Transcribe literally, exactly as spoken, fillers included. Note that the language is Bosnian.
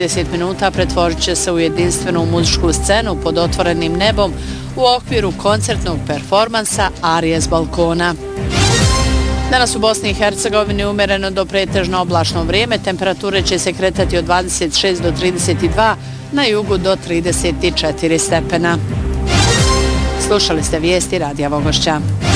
trideset minuta pretvorit će se u jedinstvenu muzičku scenu pod otvorenim nebom u okviru koncertnog performansa Arije s balkona. Danas u Bosni i Hercegovini umjereno do pretežno oblačno vrijeme, temperature će se kretati od dvadeset šest do trideset dva, na jugu do trideset četiri stepena. Slušali ste vijesti Radija Vogošća.